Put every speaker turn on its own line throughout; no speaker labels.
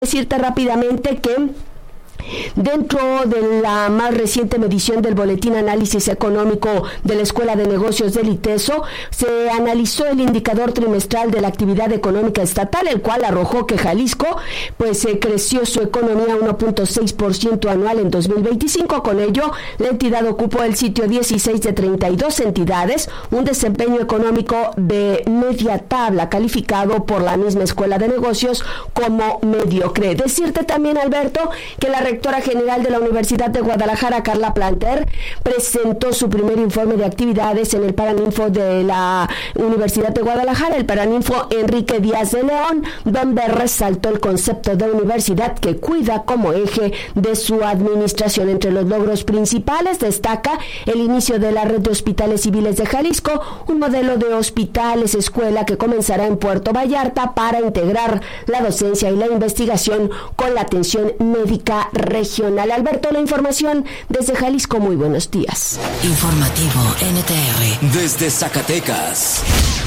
Decirte rápidamente que dentro de la más reciente medición del Boletín Análisis Económico de la Escuela de Negocios del ITESO, se analizó el indicador trimestral de la actividad económica estatal, el cual arrojó que Jalisco creció su economía 1.6% anual en 2025. Con ello, la entidad ocupó el sitio 16 de 32 entidades, un desempeño económico de media tabla, calificado por la misma Escuela de Negocios como mediocre. Decirte también, Alberto, que la rectora general de la Universidad de Guadalajara, Carla Planter, presentó su primer informe de actividades en el Paraninfo de la Universidad de Guadalajara, el Paraninfo Enrique Díaz de León, donde resaltó el concepto de universidad que cuida como eje de su administración. Entre los logros principales destaca el inicio de la red de hospitales civiles de Jalisco, un modelo de hospitales escuela que comenzará en Puerto Vallarta para integrar la docencia y la investigación con la atención médica regional. Alberto, la información desde Jalisco. Muy buenos días.
Informativo NTR
desde Zacatecas.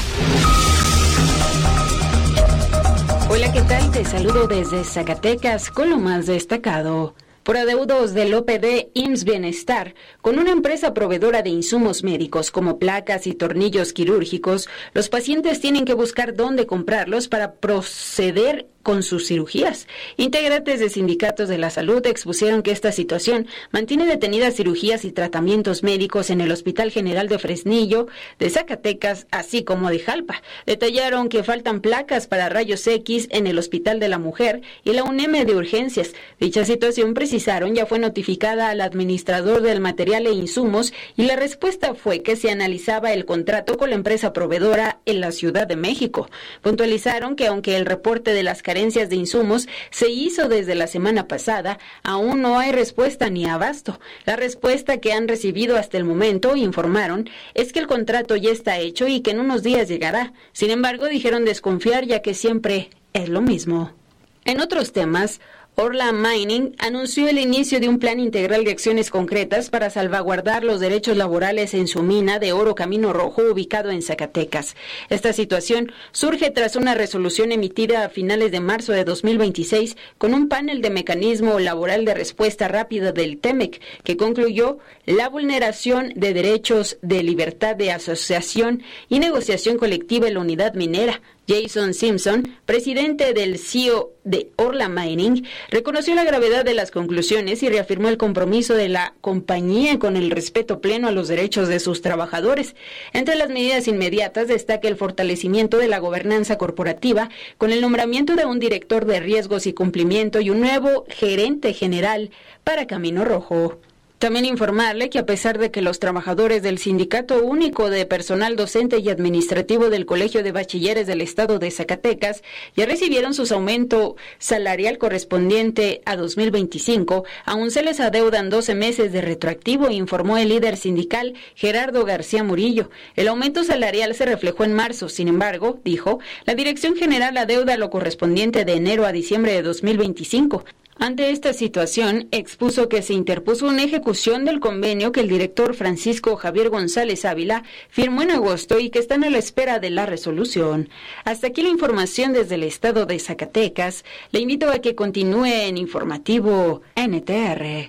Hola, ¿qué tal? Te saludo desde Zacatecas con lo más destacado. Por adeudos del OPD IMSS Bienestar con una empresa proveedora de insumos médicos como placas y tornillos quirúrgicos, los pacientes tienen que buscar dónde comprarlos para proceder con sus cirugías. Integrantes de sindicatos de la salud expusieron que esta situación mantiene detenidas cirugías y tratamientos médicos en el Hospital General de Fresnillo, de Zacatecas, así como de Jalpa. Detallaron que faltan placas para rayos X en el Hospital de la Mujer y la UNEM de Urgencias. Dicha situación, precisaron, ya fue notificada al administrador del material e insumos y la respuesta fue que se analizaba el contrato con la empresa proveedora en la Ciudad de México. Puntualizaron que aunque el reporte de las carencias de insumos se hizo desde la semana pasada, aún no hay respuesta ni abasto. La respuesta que han recibido hasta el momento, informaron, es que el contrato ya está hecho y que en unos días llegará. Sin embargo, dijeron desconfiar ya que siempre es lo mismo. En otros temas, Orla Mining anunció el inicio de un plan integral de acciones concretas para salvaguardar los derechos laborales en su mina de oro Camino Rojo, ubicado en Zacatecas. Esta situación surge tras una resolución emitida a finales de marzo de 2026 con un panel de mecanismo laboral de respuesta rápida del TEMEC, que concluyó la vulneración de derechos de libertad de asociación y negociación colectiva en la unidad minera. Jason Simpson, presidente del CEO de Orla Mining, reconoció la gravedad de las conclusiones y reafirmó el compromiso de la compañía con el respeto pleno a los derechos de sus trabajadores. Entre las medidas inmediatas destaca el fortalecimiento de la gobernanza corporativa con el nombramiento de un director de riesgos y cumplimiento y un nuevo gerente general para Camino Rojo. También informarle que a pesar de que los trabajadores del Sindicato Único de Personal Docente y Administrativo del Colegio de Bachilleres del Estado de Zacatecas ya recibieron su aumento salarial correspondiente a 2025, aún se les adeudan 12 meses de retroactivo, informó el líder sindical Gerardo García Murillo. El aumento salarial se reflejó en marzo, sin embargo, dijo, la Dirección General adeuda lo correspondiente de enero a diciembre de 2025. Ante esta situación, expuso que se interpuso una ejecución del convenio que el director Francisco Javier González Ávila firmó en agosto y que están a la espera de la resolución. Hasta aquí la información desde el estado de Zacatecas. Le invito a que continúe en Informativo NTR.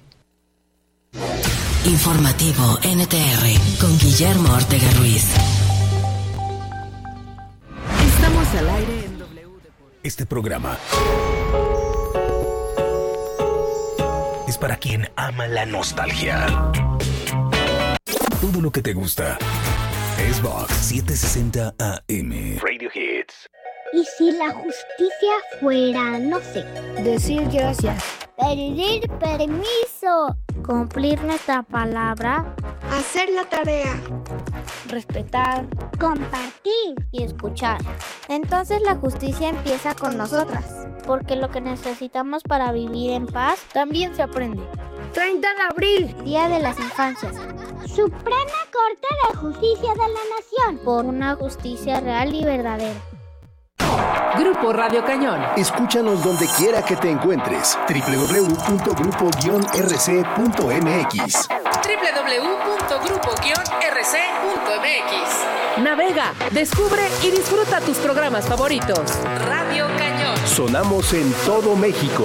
Informativo NTR con Guillermo Ortega Ruiz.
Estamos al aire en W Deportes. Este programa es para quien ama la nostalgia. Todo lo que te gusta. Xbox 760 AM. Radio Hits.
¿Y si la justicia fuera, no sé, decir gracias, pedir permiso, cumplir nuestra palabra,
hacer la tarea,
respetar, compartir y escuchar? Entonces la justicia empieza con nosotras, porque lo que necesitamos para vivir en paz también se aprende.
30 de abril,
Día de las Infancias. Suprema Corte de Justicia de la Nación. Por una justicia real y verdadera.
Grupo Radio Cañón.
Escúchanos donde quiera que te encuentres. www.grupo-rc.mx.
www.grupo-rc.mx. Navega, descubre y disfruta tus programas favoritos. Radio Cañón.
Sonamos en todo México.